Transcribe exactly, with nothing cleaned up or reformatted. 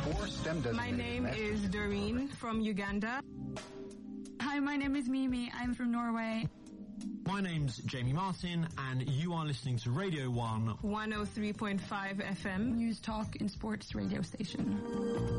four STEM designated. My name is Doreen from Uganda. Hi, my name is Mimi. I'm from Norway. My name's Jamie Martin, and you are listening to Radio one. one oh three point five F M. News Talk and Sports radio station.